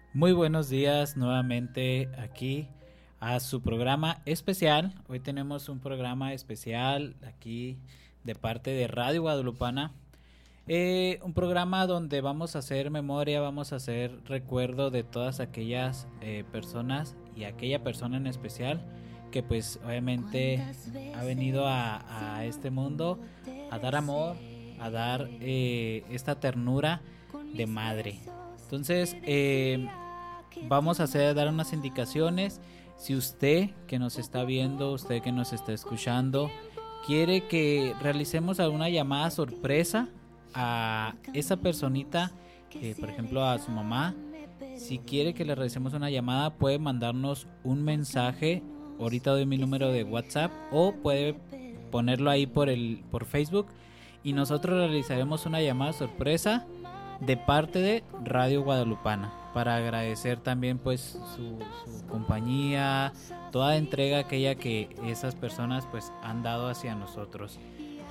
Muy buenos días nuevamente aquí a su programa especial. Hoy tenemos un programa especial aquí de parte de Radio Guadalupana. Un programa donde vamos a hacer memoria, vamos a hacer recuerdo de todas aquellas personas y aquella persona en especial que pues obviamente ha venido a este mundo a dar amor, a dar esta ternura de madre. Entonces vamos a dar unas indicaciones. Si usted que nos está viendo, usted que nos está escuchando, quiere que realicemos alguna llamada sorpresa a esa personita, por ejemplo a su mamá, si quiere que le realicemos una llamada, puede mandarnos un mensaje. Ahorita doy mi número de WhatsApp o puede ponerlo ahí por Facebook y nosotros realizaremos una llamada sorpresa de parte de Radio Guadalupana para agradecer también pues su compañía, toda entrega aquella que esas personas pues han dado hacia nosotros.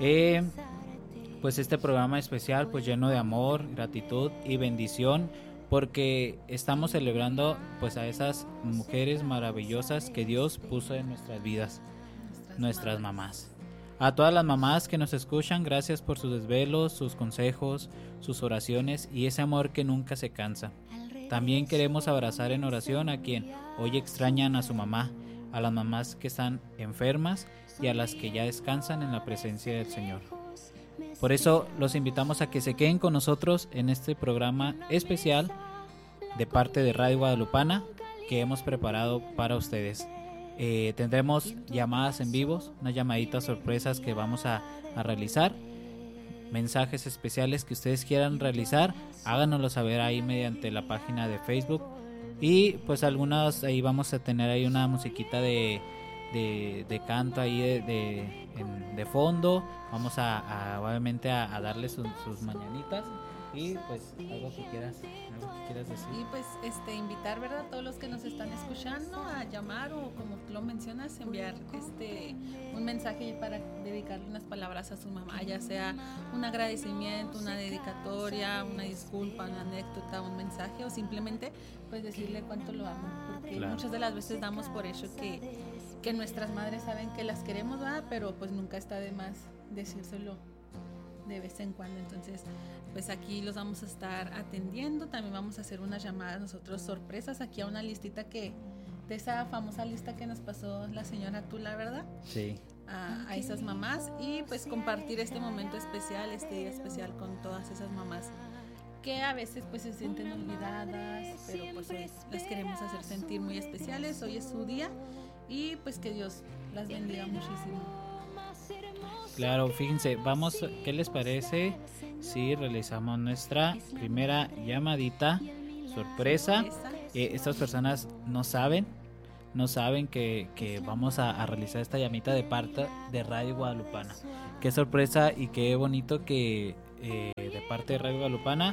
Pues este programa especial pues lleno de amor, gratitud y bendición, porque estamos celebrando pues a esas mujeres maravillosas que Dios puso en nuestras vidas, nuestras mamás. A todas las mamás que nos escuchan, gracias por sus desvelos, sus consejos, sus oraciones y ese amor que nunca se cansa. También queremos abrazar en oración a quien hoy extrañan a su mamá, a las mamás que están enfermas y a las que ya descansan en la presencia del Señor. Por eso los invitamos a que se queden con nosotros en este programa especial de parte de Radio Guadalupana que hemos preparado para ustedes. Tendremos llamadas en vivos, unas llamaditas sorpresas que vamos a realizar, mensajes especiales que ustedes quieran realizar, háganoslo saber ahí mediante la página de Facebook y pues algunas ahí vamos a tener ahí una musiquita de canto ahí de fondo. Vamos a obviamente a darles sus mañanitas y pues algo que quieras decir. Y pues invitar, ¿verdad?, a todos los que nos están escuchando a llamar o como tú lo mencionas, enviar un mensaje para dedicarle unas palabras a su mamá, ya sea un agradecimiento, una dedicatoria, una disculpa, una anécdota, un mensaje o simplemente pues decirle cuánto lo amo, porque claro, muchas de las veces damos por hecho que nuestras madres saben que las queremos, ¿verdad?, pero pues nunca está de más decírselo de vez en cuando. Entonces pues aquí los vamos a estar atendiendo. También vamos a hacer unas llamadas nosotros sorpresas aquí a una listita de esa famosa lista que nos pasó la señora Tula, ¿verdad? Sí. A esas mamás y pues compartir este momento especial, este día especial con todas esas mamás que a veces pues se sienten olvidadas, pero pues hoy las queremos hacer sentir muy especiales. Hoy es su día y pues que Dios las bendiga muchísimo. Claro, fíjense, ¿qué les parece si realizamos nuestra primera llamadita sorpresa? Estas personas no saben que vamos a realizar esta llamita de parte de Radio Guadalupana. Qué sorpresa y qué bonito que de parte de Radio Guadalupana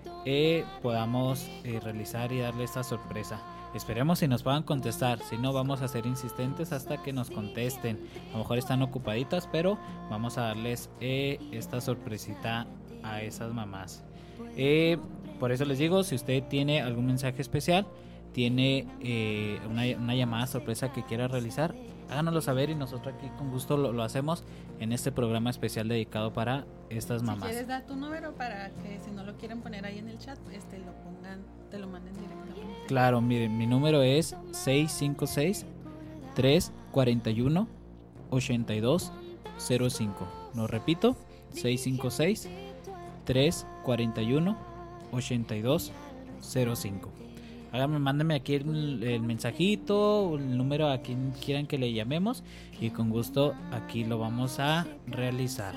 podamos realizar y darle esta sorpresa. Esperemos si nos puedan contestar, si no vamos a ser insistentes hasta que nos contesten. A lo mejor están ocupaditas, pero vamos a darles esta sorpresita a esas mamás. Por eso les digo, si usted tiene algún mensaje especial, tiene una llamada sorpresa que quiera realizar, háganoslo saber y nosotros aquí con gusto lo hacemos en este programa especial dedicado para estas mamás. Si quieres dar tu número para que si no lo quieren poner ahí en el chat, te lo manden directamente. Claro, miren, mi número es 656-341-8205. Lo repito, 656-341-8205. Mándenme aquí el mensajito, el número a quien quieran que le llamemos y con gusto aquí lo vamos a realizar.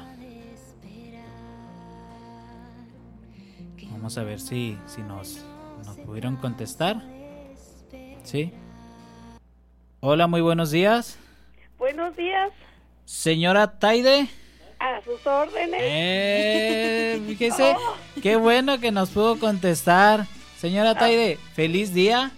Vamos a ver si nos pudieron contestar. ¿Sí? Hola, muy buenos días. Buenos días. Señora Taide. A sus órdenes. Fíjese, qué bueno que nos pudo contestar. Señora Taide, feliz día.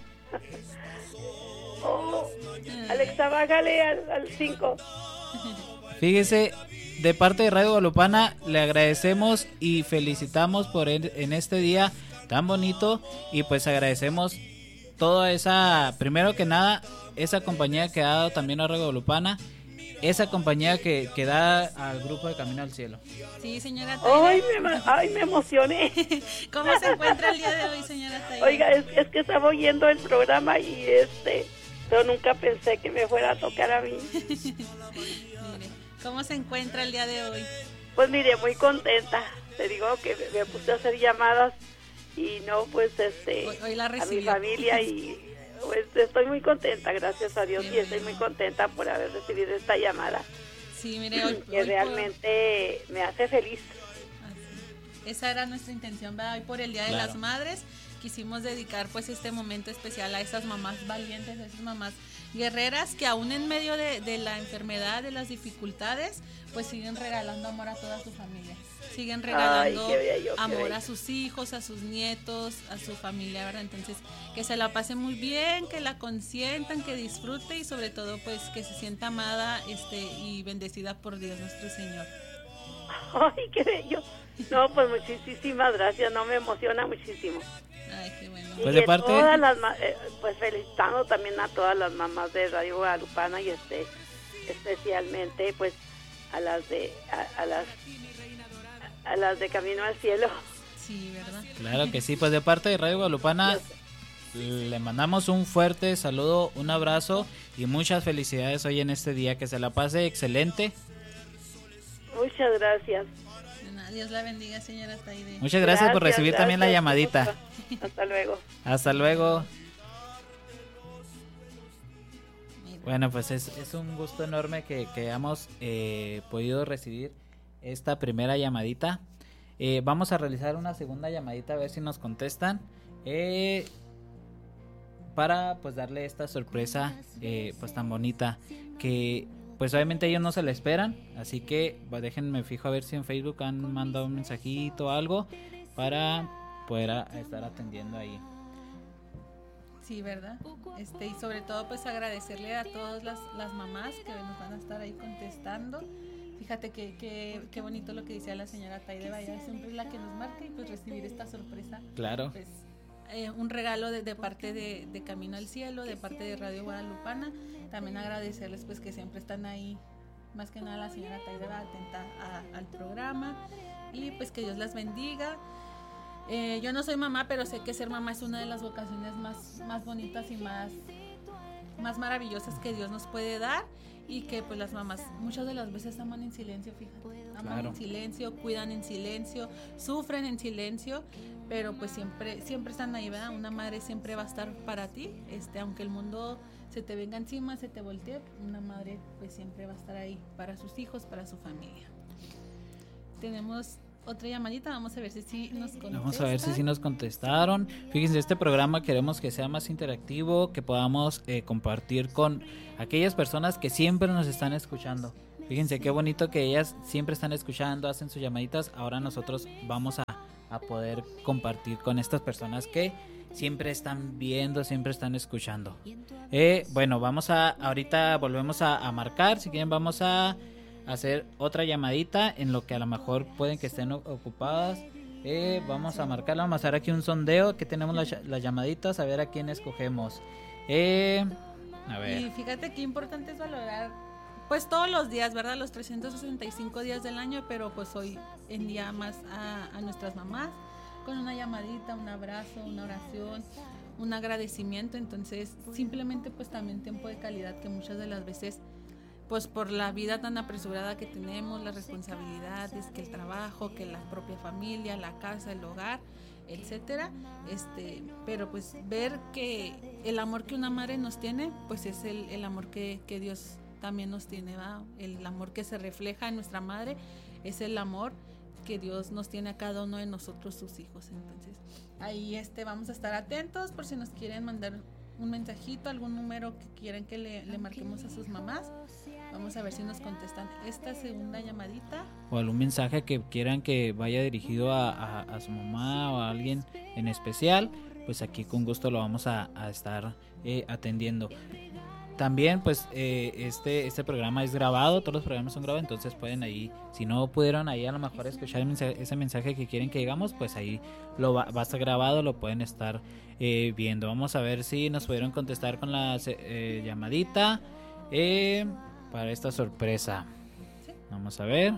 Alexa, bájale al 5. Fíjese, de parte de Radio Guadalupana le agradecemos y felicitamos en este día tan bonito y pues agradecemos toda esa, primero que nada, esa compañía que ha dado también a Radio Guadalupana, esa compañía que da al grupo de Camino al Cielo. Sí, señora Taide. Ay, me emocioné. ¿Cómo se encuentra el día de hoy, señora Taide? Oiga, es que estaba oyendo el programa y pero nunca pensé que me fuera a tocar a mí. Mire, ¿cómo se encuentra el día de hoy? Pues mire, muy contenta. Te digo que me puse a hacer llamadas y no, pues hoy la a mi recibió. familia y pues estoy muy contenta, gracias a Dios, Qué y estoy bueno. muy contenta por haber recibido esta llamada, Sí, mire, hoy que realmente me hace feliz. Así. Esa era nuestra intención, ¿verdad? Hoy por el Día de Claro. las Madres quisimos dedicar pues este momento especial a esas mamás valientes, a esas mamás guerreras que aún en medio de la enfermedad, de las dificultades, pues siguen regalando amor a toda su familia. Siguen regalando Ay, qué bello, qué amor bello. a sus hijos, a sus nietos, a su familia, ¿verdad? Entonces, que se la pase muy bien, que la consientan, que disfrute y sobre todo pues que se sienta amada y bendecida por Dios nuestro Señor. Ay, qué bello. No, pues muchísimas gracias, no, me emociona muchísimo. Ay, qué bueno. Pues Y de parte- todas las pues felicitando también a todas las mamás de Radio Guadalupana y especialmente pues a las de Camino al Cielo. Sí, ¿verdad? Claro que sí, pues de parte de Radio Guadalupana le mandamos un fuerte saludo, un abrazo y muchas felicidades hoy en este día, que se la pase excelente. Muchas gracias. Dios la bendiga, señora Taide. Muchas gracias por recibir también la gracias. llamadita. Hasta luego. Hasta luego. Mira. Bueno, pues es un gusto enorme que hayamos podido recibir esta primera llamadita. Vamos a realizar una segunda llamadita a ver si nos contestan, para pues darle esta sorpresa pues tan bonita, que pues obviamente ellos no se la esperan, así que pues, déjenme fijo a ver si en Facebook han mandado un mensajito o algo para poder estar atendiendo ahí. Sí, ¿verdad? Y sobre todo pues agradecerle a todas las mamás que nos van a estar ahí contestando. Fíjate que bonito lo que decía la señora Taide, vaya, siempre es la que nos marca y pues recibir esta sorpresa. Claro. Pues un regalo de parte de Camino al Cielo, de parte de Radio Guadalupana. También agradecerles pues que siempre están ahí, más que nada la señora Taide va atenta al programa y pues que Dios las bendiga. Yo no soy mamá, pero sé que ser mamá es una de las vocaciones más bonitas y más maravillosas que Dios nos puede dar, y que pues las mamás muchas de las veces aman en silencio, fíjate, aman Claro. en silencio, cuidan en silencio, sufren en silencio, pero pues siempre están ahí, ¿verdad? Una madre siempre va a estar para ti, aunque el mundo se te venga encima, se te voltee, una madre pues siempre va a estar ahí para sus hijos, para su familia. Tenemos otra llamadita, vamos a ver si nos contestan. Vamos a ver si sí nos contestaron. Fíjense, este programa queremos que sea más interactivo, que podamos compartir con aquellas personas que siempre nos están escuchando. Fíjense qué bonito que ellas siempre están escuchando, hacen sus llamaditas. Ahora nosotros vamos a poder compartir con estas personas que siempre están viendo, siempre están escuchando. Bueno, ahorita volvemos a marcar. Si quieren vamos a hacer otra llamadita en lo que a lo mejor pueden que estén ocupadas. Vamos a marcarla, vamos a hacer aquí un sondeo, que tenemos las llamaditas, a ver a quién escogemos. A ver. Y fíjate qué importante es valorar pues todos los días, ¿verdad? Los 365 días del año, pero pues hoy en día más a nuestras mamás, con una llamadita, un abrazo, una oración, un agradecimiento. Entonces simplemente pues también tiempo de calidad, que muchas de las veces pues por la vida tan apresurada que tenemos, las responsabilidades, que el trabajo, que la propia familia, la casa, el hogar, etcétera, pero pues ver que el amor que una madre nos tiene, pues es el amor que Dios también nos tiene, ¿va? El amor que se refleja en nuestra madre es el amor que Dios nos tiene a cada uno de nosotros, sus hijos. Entonces ahí vamos a estar atentos por si nos quieren mandar un mensajito, algún número que quieran que le marquemos a sus mamás. Vamos a ver si nos contestan esta segunda llamadita. O algún mensaje que quieran que vaya dirigido a su mamá o a alguien en especial, pues aquí con gusto lo vamos a estar atendiendo. también pues este programa es grabado, todos los programas son grabados, entonces pueden ahí, si no pudieron ahí a lo mejor escuchar ese mensaje que quieren que digamos, pues ahí va a estar grabado, lo pueden estar viendo. Vamos a ver si nos pudieron contestar con la llamadita para esta sorpresa. Vamos a ver.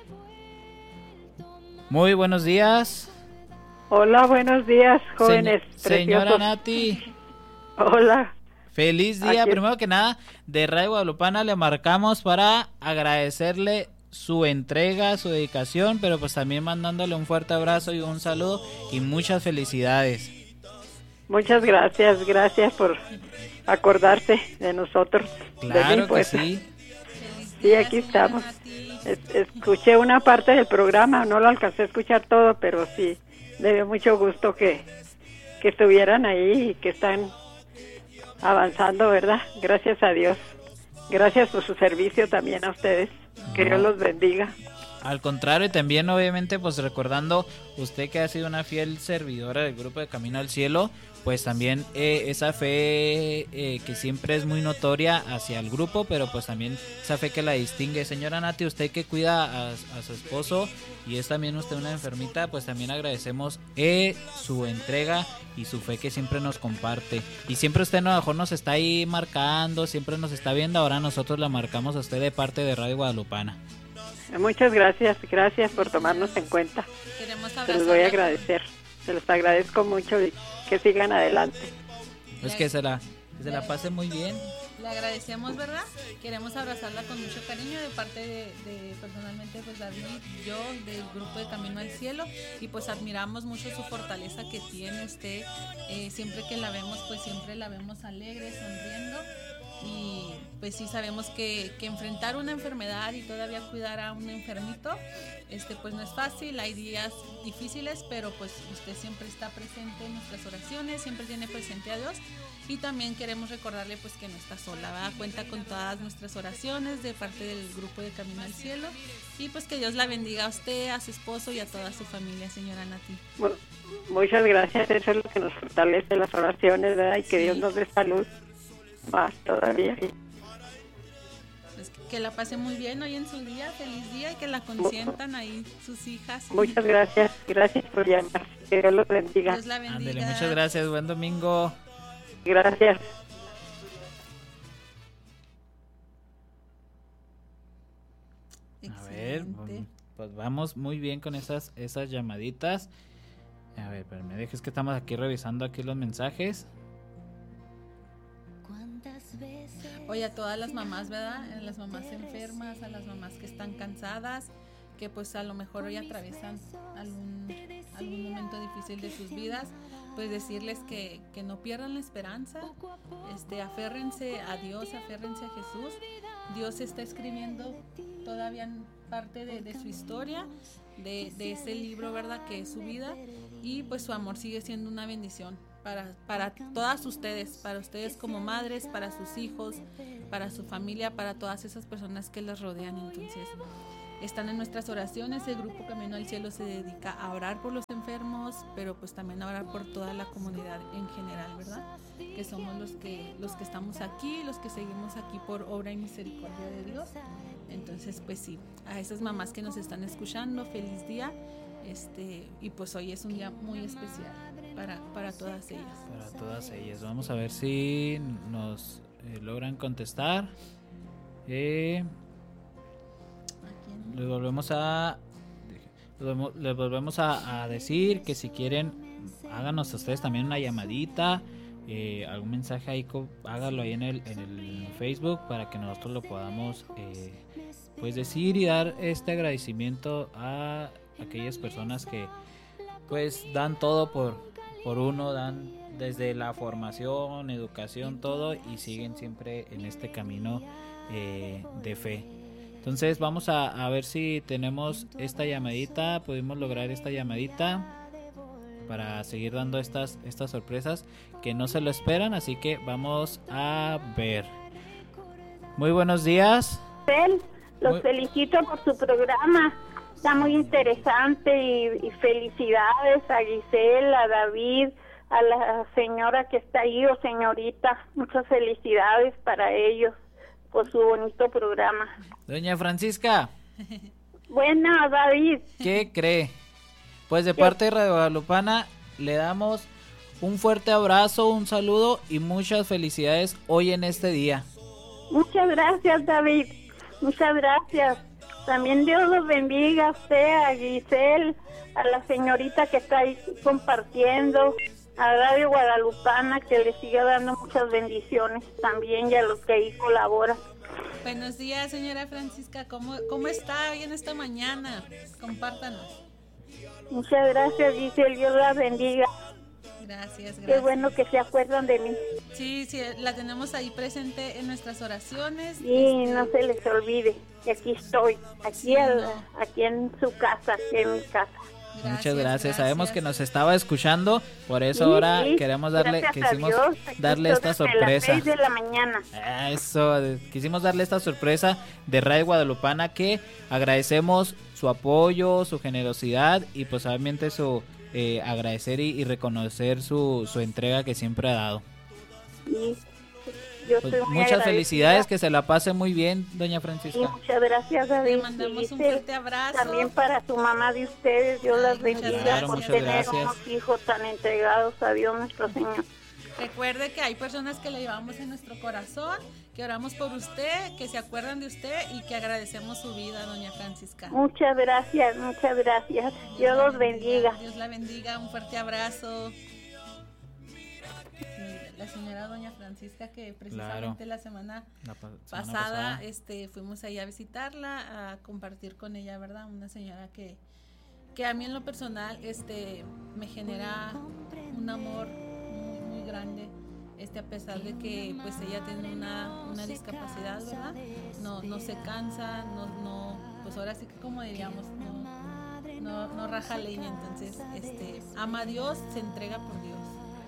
Muy buenos días. Hola, buenos días, jóvenes. Señora Nati. Hola. Feliz día. Primero que nada, de Radio Guadalupana le marcamos para agradecerle su entrega, su dedicación, pero pues también mandándole un fuerte abrazo y un saludo y muchas felicidades. Muchas gracias por acordarse de nosotros. Claro que sí. Sí, aquí estamos. Escuché una parte del programa, no lo alcancé a escuchar todo, pero sí, me dio mucho gusto que estuvieran ahí y que están avanzando, ¿verdad? Gracias a Dios. Gracias por su servicio también a ustedes. Que Dios los bendiga. Al contrario, y también obviamente pues recordando usted que ha sido una fiel servidora del grupo de Camino al Cielo, pues también esa fe que siempre es muy notoria hacia el grupo, pero pues también esa fe que la distingue. Señora Nati, usted que cuida a su esposo y es también usted una enfermita, pues también agradecemos su entrega y su fe que siempre nos comparte. Y siempre usted a lo mejor nos está ahí marcando, siempre nos está viendo, ahora nosotros la marcamos a usted de parte de Radio Guadalupana. Muchas gracias por tomarnos en cuenta. Se los voy a agradecer, se los agradezco mucho y que sigan adelante. Es que se la pase muy bien. Le agradecemos, ¿verdad? Queremos abrazarla con mucho cariño de parte de personalmente pues David, yo del grupo de Camino al Cielo, y pues admiramos mucho su fortaleza que tiene usted. Siempre que la vemos, pues siempre la vemos alegre, sonriendo. Y pues sí sabemos que enfrentar una enfermedad y todavía cuidar a un enfermito pues no es fácil, hay días difíciles, pero pues usted siempre está presente en nuestras oraciones, siempre tiene presente a Dios, y también queremos recordarle pues que no está sola, ¿verdad? Cuenta con todas nuestras oraciones de parte del grupo de Camino al Cielo, y pues que Dios la bendiga a usted, a su esposo y a toda su familia, señora Nati. Bueno, muchas gracias, eso es lo que nos fortalece, las oraciones, ¿verdad? Y que Dios nos dé salud más todavía. Pues que la pase muy bien hoy en su día, feliz día, y que la consientan ahí sus hijas. Muchas gracias por llamar, que Dios los bendiga. Dios la bendiga. Ándele, muchas gracias, buen domingo. Gracias. A ver, pues vamos muy bien con esas llamaditas. A ver, pero me dejes que estamos aquí revisando aquí los mensajes. Oye, a todas las mamás, ¿verdad? A las mamás enfermas, a las mamás que están cansadas, que pues a lo mejor hoy atraviesan algún momento difícil de sus vidas, pues decirles que no pierdan la esperanza, aférrense a Dios, aférrense a Jesús. Dios está escribiendo todavía parte de su historia, de ese libro, ¿verdad? Que es su vida, y pues su amor sigue siendo una bendición para todas ustedes, para ustedes como madres, para sus hijos, para su familia, para todas esas personas que les rodean. Entonces están en nuestras oraciones. El grupo Camino al Cielo se dedica a orar por los enfermos, pero pues también a orar por toda la comunidad en general, ¿verdad? Que somos los que estamos aquí, los que seguimos aquí por obra y misericordia de Dios. Entonces pues sí, a esas mamás que nos están escuchando, feliz día. Y pues hoy es un día muy especial para todas ellas. Para todas ellas. Vamos a ver si nos logran contestar. Les volvemos a decir que si quieren, háganos ustedes también una llamadita, algún mensaje ahí, hágalo ahí en el Facebook para que nosotros lo podamos pues decir y dar este agradecimiento a aquellas personas que pues dan todo por uno, dan desde la formación, educación, todo, y siguen siempre en este camino de fe. Entonces vamos a ver si tenemos esta llamadita, pudimos lograr esta llamadita para seguir dando estas sorpresas que no se lo esperan, así que vamos a ver. Muy buenos días. Los felicito por su programa. Está muy interesante y felicidades a Gisela, a David, a la señora que está ahí o señorita. Muchas felicidades para ellos por su bonito programa. Doña Francisca. Bueno, David. ¿Qué cree? Pues de parte de Radio Guadalupana le damos un fuerte abrazo, un saludo y muchas felicidades hoy en este día. Muchas gracias, David. Muchas gracias. También Dios los bendiga a usted, a Giselle, a la señorita que está ahí compartiendo, a Radio Guadalupana, que le siga dando muchas bendiciones también, y a los que ahí colaboran. Buenos días, señora Francisca. ¿Cómo está hoy en esta mañana? Compártanos. Muchas gracias, Giselle. Dios la bendiga. Gracias. Qué bueno que se acuerdan de mí. Sí, la tenemos ahí presente en nuestras oraciones. Y no se les olvide que aquí estoy, aquí en su casa, aquí en mi casa. Muchas gracias. Sabemos que nos estaba escuchando, por eso ahora queremos quisimos darle esta sorpresa. A las 6 de la mañana. Quisimos darle esta sorpresa de Radio Guadalupana, que agradecemos su apoyo, su generosidad y pues obviamente su agradecer y reconocer su entrega que siempre ha dado. Sí. Yo pues estoy muy muchas agradecida. Felicidades, que se la pase muy bien, doña Francisca. Y muchas gracias, David. Le mandamos un fuerte abrazo. También para su mamá de ustedes, Dios las bendiga por tener unos hijos tan entregados a Dios nuestro Señor. Recuerde que hay personas que le llevamos en nuestro corazón, que oramos por usted, que se acuerdan de usted y que agradecemos su vida, doña Francisca. Muchas gracias, muchas gracias. Dios los bendiga. Dios la bendiga, un fuerte abrazo. La señora doña Francisca, que precisamente la semana pasada fuimos ahí a visitarla, a compartir con ella, ¿verdad? Una señora que a mí en lo personal me genera un amor muy, muy grande, a pesar de que pues ella tiene una discapacidad, ¿verdad? No se cansa, no pues ahora sí que como diríamos, no raja leña, entonces ama a Dios, se entrega por Dios.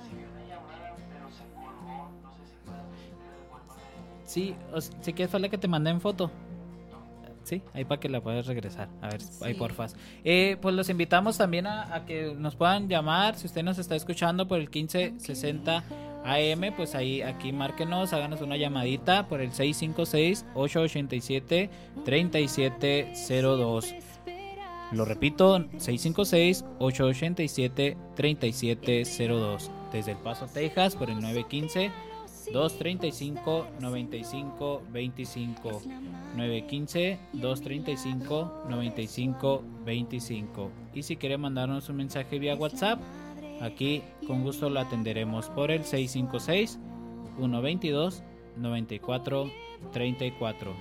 Sí, si quieres fue la que te mandé en foto. Sí, ahí para que la puedas regresar. A ver, sí. Ahí porfas. Pues los invitamos también a que nos puedan llamar. Si usted nos está escuchando por el 1560 AM, pues ahí aquí márquenos, háganos una llamadita por el 656-887-3702. Lo repito, 656-887-3702. Desde El Paso, Texas, por el 915-235-9525. 915-235-9525. Y si quiere mandarnos un mensaje vía WhatsApp, aquí con gusto lo atenderemos por el 656-122-9434.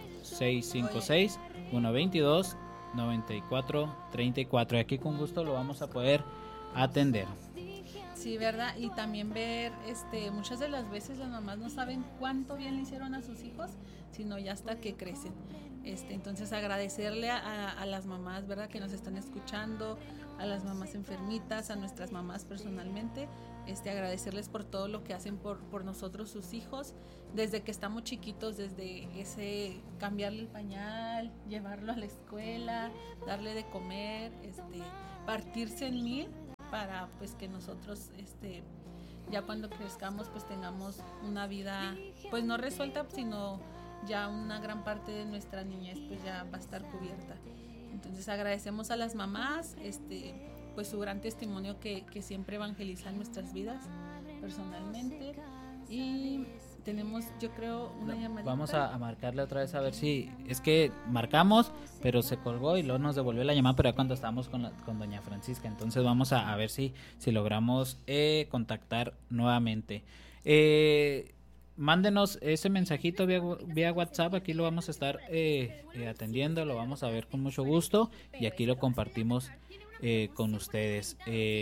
656-122-9434. Y aquí con gusto lo vamos a poder atender. Sí, ¿verdad? Y también ver, muchas de las veces las mamás no saben cuánto bien le hicieron a sus hijos, sino ya hasta que crecen. Entonces agradecerle a las mamás, ¿verdad? Que nos están escuchando, a las mamás enfermitas, a nuestras mamás personalmente, agradecerles por todo lo que hacen por nosotros, sus hijos, desde que estamos chiquitos, desde ese cambiarle el pañal, llevarlo a la escuela, darle de comer, partirse en mil, para pues que nosotros ya cuando crezcamos pues tengamos una vida pues no resuelta, sino ya una gran parte de nuestra niñez pues ya va a estar cubierta. Entonces agradecemos a las mamás pues su gran testimonio que siempre evangelizan nuestras vidas personalmente. Y tenemos, yo creo, una llamadita. Vamos a marcarle otra vez a ver si... Es que marcamos, pero se colgó y luego nos devolvió la llamada, pero ya cuando estábamos con doña Francisca. Entonces vamos a ver si logramos contactar nuevamente. Mándenos ese mensajito vía WhatsApp. Aquí lo vamos a estar atendiendo, lo vamos a ver con mucho gusto y aquí lo compartimos con ustedes.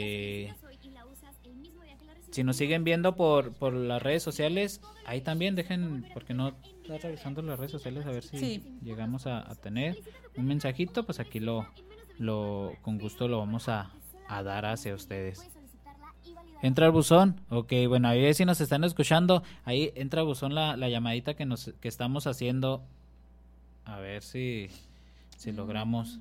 Si nos siguen viendo por las redes sociales, ahí también dejen, porque no está revisando las redes sociales, a ver si llegamos a tener un mensajito, pues aquí con gusto lo vamos a dar hacia ustedes. Entra al buzón, ok, bueno, ahí si nos están escuchando, ahí entra al buzón la llamadita que estamos haciendo, a ver si logramos.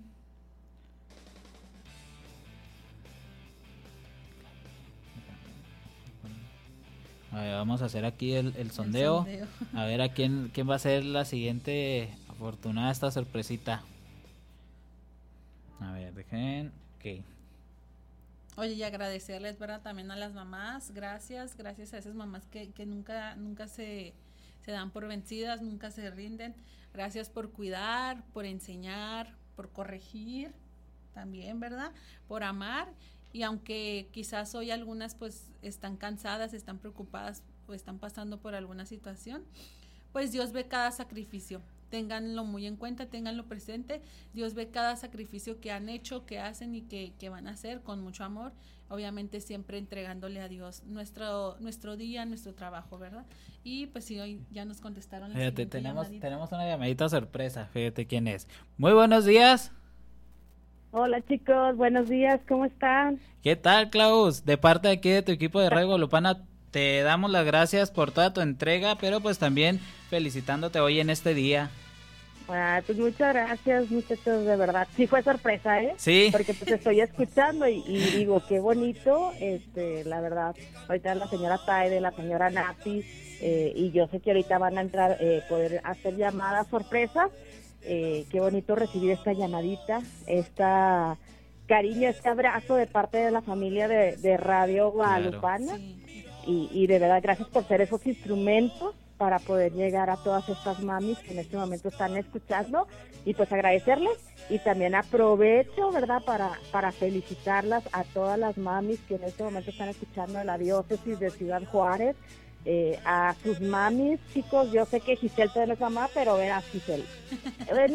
A ver, vamos a hacer aquí el sondeo. A ver a quién va a ser la siguiente afortunada esta sorpresita. A ver, dejen. Ok. Oye, y agradecerles, ¿verdad? También a las mamás. Gracias a esas mamás que nunca se dan por vencidas, nunca se rinden. Gracias por cuidar, por enseñar, por corregir también, ¿verdad? Por amar. Y aunque quizás hoy algunas pues están cansadas, están preocupadas o están pasando por alguna situación, pues Dios ve cada sacrificio. Ténganlo muy en cuenta, ténganlo presente. Dios ve cada sacrificio que han hecho, que hacen y que van a hacer con mucho amor. Obviamente siempre entregándole a Dios nuestro día, nuestro trabajo, ¿verdad? Y pues sí, hoy ya nos contestaron. Fíjate, tenemos una llamadita sorpresa. Fíjate quién es. Muy buenos días. Hola chicos, buenos días, ¿cómo están? ¿Qué tal, Klaus? De parte de aquí de tu equipo de Radio Guadalupana, te damos las gracias por toda tu entrega, pero pues también felicitándote hoy en este día. Pues muchas gracias, muchachos, de verdad. Sí fue sorpresa, ¿eh? Sí. Porque pues estoy escuchando y digo, qué bonito, la verdad. Ahorita la señora Taide, la señora Nati, y yo sé que ahorita van a entrar, poder hacer llamadas sorpresas. Qué bonito recibir esta llamadita, esta cariño, este abrazo de parte de la familia de Radio Guadalupana. Claro. Sí. Y de verdad gracias por ser esos instrumentos para poder llegar a todas estas mamis que en este momento están escuchando, y pues agradecerles, y también aprovecho, ¿verdad?, para felicitarlas a todas las mamis que en este momento están escuchando en la diócesis de Ciudad Juárez. A sus mamis, chicos, yo sé que Giselle todavía no es mamá, pero verás, Giselle, en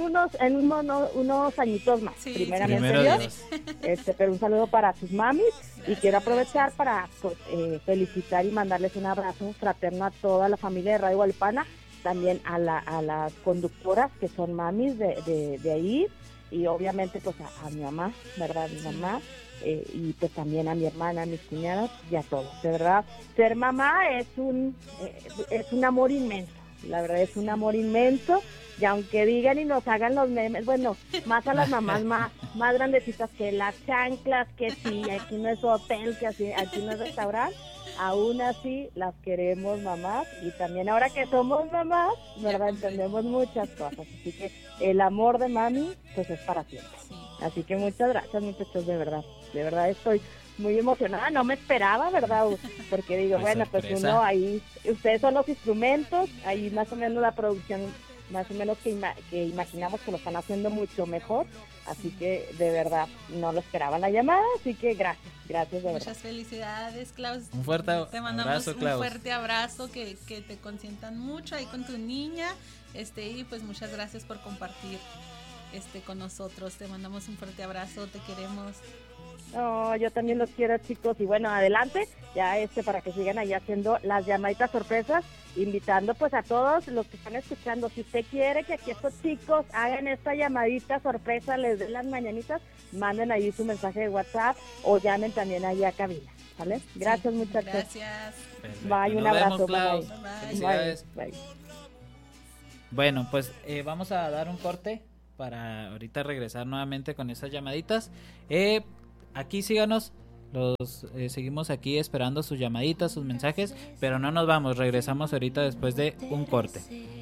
unos añitos más, sí, primeramente primero Dios. Pero un saludo para sus mamis. Gracias, y quiero aprovechar para felicitar y mandarles un abrazo fraterno a toda la familia de Radio Guadalupana, también a las conductoras que son mamis de ahí, y obviamente pues a mi mamá, ¿verdad? Mi mamá. Y pues también a mi hermana, a mis cuñadas y a todos. De verdad, ser mamá es un amor inmenso. La verdad es un amor inmenso. Y aunque digan y nos hagan los memes, bueno, más a las mamás más grandecitas, que las chanclas, que sí, aquí no es hotel, que así, aquí no es restaurante, aún así las queremos mamás, y también ahora que somos mamás, ¿verdad?, entendemos muchas cosas. Así que el amor de mami pues es para siempre. Así que muchas gracias, muchachos, de verdad estoy muy emocionada, no me esperaba, ¿verdad? Porque digo, pues bueno, sorpresa. Pues uno ahí, ustedes son los instrumentos, ahí más o menos la producción, más o menos que imaginamos que lo están haciendo mucho mejor, así que de verdad no lo esperaba la llamada, así que gracias de verdad. Muchas felicidades, Klaus. Un fuerte te mandamos abrazo, Klaus. Un fuerte abrazo, que te consientan mucho ahí con tu niña, y pues muchas gracias por compartir con nosotros. Te mandamos un fuerte abrazo, te queremos. No, yo también los quiero, chicos, y bueno, adelante, ya para que sigan ahí haciendo las llamaditas sorpresas, invitando pues a todos los que están escuchando. Si usted quiere que aquí estos chicos hagan esta llamadita sorpresa, les den las mañanitas, manden ahí su mensaje de WhatsApp o llamen también ahí a cabina, ¿vale? Gracias, muchachos. Gracias. Perfecto. Bye, un abrazo. Vemos, bye. Felicidades. Bye. Bueno, pues vamos a dar un corte para ahorita regresar nuevamente con esas llamaditas. Aquí síganos, seguimos aquí esperando sus llamaditas, sus mensajes, pero no nos vamos, regresamos ahorita después de un corte.